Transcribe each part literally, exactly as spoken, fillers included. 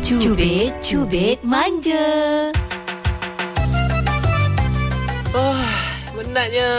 Cubit-cubit manja. Oh, penatnya.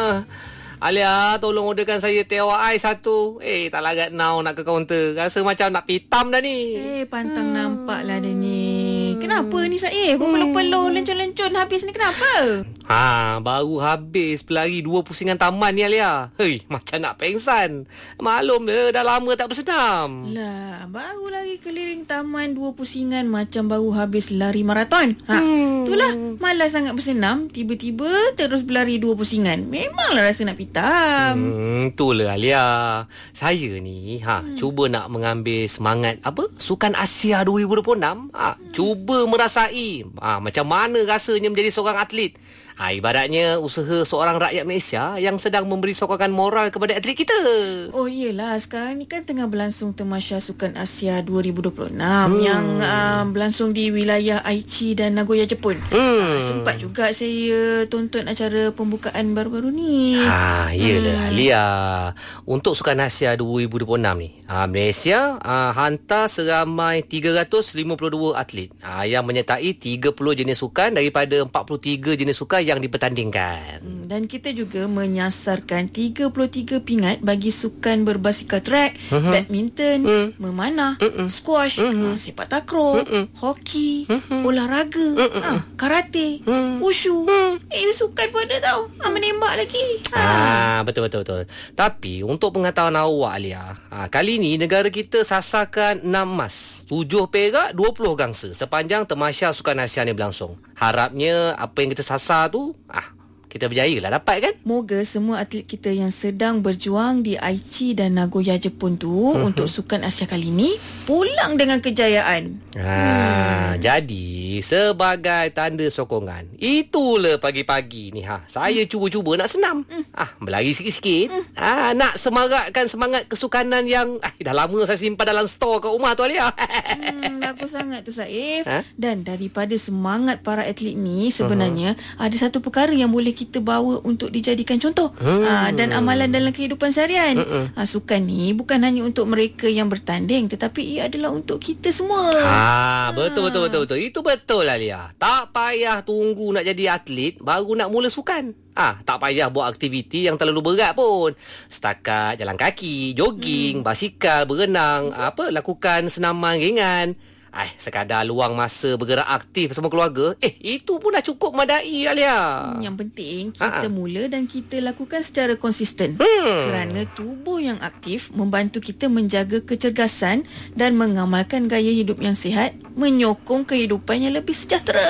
Alia, tolong orderkan saya teh awak ais satu. Eh, tak lagat now nak ke kaunter. Rasa macam nak pitam dah ni. Eh, pantang hmm. nampaklah dia ni. Kenapa ni Saif? Berpeluh-peluh, lencun-lencun habis ni kenapa? Ha, baru habis pelari dua pusingan taman ni Alia. Hei, macam nak pengsan. Maklum dah, dah lama tak bersenam. Lah, baru lari keliling taman dua pusingan macam baru habis lari maraton. Ha, hmm. itulah, malas sangat bersenam, tiba-tiba terus berlari dua pusingan. Memanglah rasa nak pitam. Hmm, itulah Alia. Saya ni, ha, hmm. cuba nak mengambil semangat apa? Sukan Asia dua ribu dua puluh enam. Ha, hmm. cuba merasai ha, macam mana rasanya menjadi seorang atlet. Ha, ibaratnya usaha seorang rakyat Malaysia yang sedang memberi sokongan moral kepada atlet kita. Oh iyalah, sekarang ni kan tengah berlangsung Tamasya Sukan Asia dua ribu dua puluh enam hmm. yang uh, berlangsung di wilayah Aichi dan Nagoya, Jepun. Hmm. Uh, sempat juga saya tonton acara pembukaan baru-baru ni. Ha, iyalah hmm. Alia. Untuk Sukan Asia dua ribu dua puluh enam ni, uh, Malaysia uh, hantar seramai tiga ratus lima puluh dua atlet uh, yang menyertai tiga puluh jenis sukan daripada empat puluh tiga jenis sukan yang dipertandingkan. Hmm, dan kita juga menyasarkan tiga puluh tiga pingat bagi sukan berbasikal track, uh-huh. badminton, uh-huh. memanah, uh-huh. squash, uh-huh. uh, sepak takraw, uh-huh. hoki, uh-huh. olahraga, uh-huh. uh, karate, uh-huh. wushu. Uh-huh. Eh, sukan pun ada tau. Ah, menembak lagi. Ah, betul betul betul. Tapi untuk pengetahuan awak Alia, ah, kali ni negara kita sasarkan enam emas, tujuh perak, dua puluh gangsa sepanjang Tamasya Sukan Asia ni berlangsung. Harapnya apa yang kita sasar tu, ah, kita berjaya lah dapat kan? Moga semua atlet kita yang sedang berjuang di Aichi dan Nagoya, Jepun tu uh-huh. untuk Sukan Asia kali ni pulang dengan kejayaan. Ha, hmm. Jadi sebagai tanda sokongan, itulah pagi-pagi ni ha, saya hmm. cuba-cuba nak senam. Hmm. Ah, berlari sikit-sikit. Hmm. Ah, nak semarakkan semangat kesukanan yang ah, dah lama saya simpan dalam stor kat rumah tu Alia. Hmm, bagus sangat tu Saif. Ha? Dan daripada semangat para atlet ni sebenarnya uh-huh. ada satu perkara yang boleh kita bawa untuk dijadikan contoh hmm. aa, dan amalan dalam kehidupan seharian. Hmm. Aa, sukan ni bukan hanya untuk mereka yang bertanding, tetapi ia adalah untuk kita semua. Ha, betul betul betul betul. Itu betul lah Lia. Tak payah tunggu nak jadi atlet baru nak mula sukan. Ah, tak payah buat aktiviti yang terlalu berat pun. Setakat jalan kaki, jogging, hmm. basikal, berenang, hmm. apa lakukan senaman ringan. Eh, sekadar luang masa bergerak aktif bersama keluarga, eh, itu pun dah cukup madai, Alia. Yang penting, kita Ha-ha. mula dan kita lakukan secara konsisten. Hmm. Kerana tubuh yang aktif membantu kita menjaga kecergasan dan mengamalkan gaya hidup yang sihat, menyokong kehidupan yang lebih sejahtera.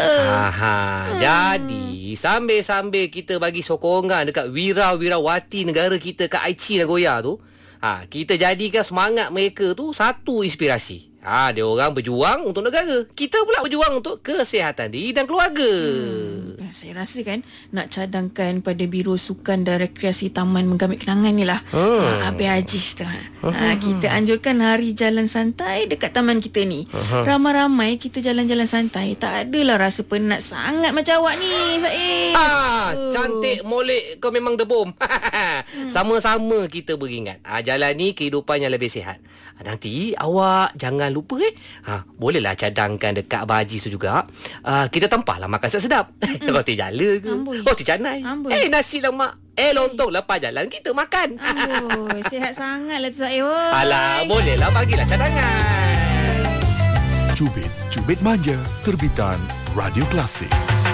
Aha, hmm. Jadi, sambil-sambil kita bagi sokongan dekat wira-wirawati negara kita kat Aichi Nagoya tu, ha, kita jadikan semangat mereka tu satu inspirasi. Ha, dia orang berjuang untuk negara. Kita pula berjuang untuk kesihatan diri dan keluarga. Hmm, saya rasa kan nak cadangkan pada Biro Sukan dan Rekreasi Taman Menggamit Kenangan ni lah. Hmm. Ha, Abang Aziz tu. Ha. Ha, kita anjurkan hari jalan santai dekat taman kita ni. Uh-huh. Ramai-ramai kita jalan-jalan santai. Tak adalah rasa penat sangat macam awak ni, Saif. Ha, oh. Cantik, molek, kau memang debom. hmm. Sama-sama kita beringat. Ha, jalani kehidupan yang lebih sihat. Ha, nanti awak jangan lupa eh ha, bolehlah cadangkan dekat Abang Haji tu juga. uh, Kita tempahlah makan sedap-sedap. mm-hmm. Roti jala ke, Amboi. Roti canai, Amboi. Eh nasi lemak, eh lontong, lepas jalan kita makan. Amboi, sihat sangatlah tu Saif. Alah, bolehlah, bagilah cadangan. Cubit, Cubit Manja, terbitan Radio Klasik.